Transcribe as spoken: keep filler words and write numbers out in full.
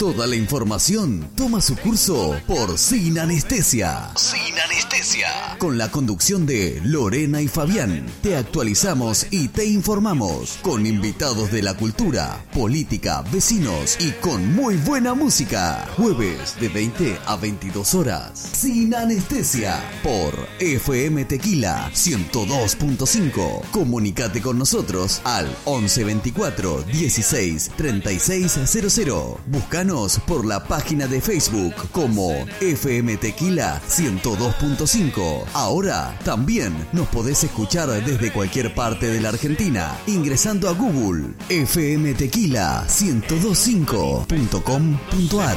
Toda la información toma su curso por Sin Anestesia. Sin Anestesia. Con la conducción de Lorena y Fabián, te actualizamos y te informamos con invitados de la cultura, política, vecinos y con muy buena música. Jueves de veinte a veintidós horas. Sin Anestesia por F M Tequila ciento dos punto cinco. Comunicate con nosotros al once veinticuatro dieciséis treinta y seis cero cero. Búscanos por la página de Facebook como F M Tequila ciento dos punto cinco. Ahora también nos podés escuchar desde cualquier parte de la Argentina ingresando a Google f m tequila ciento dos punto cinco punto com punto a r.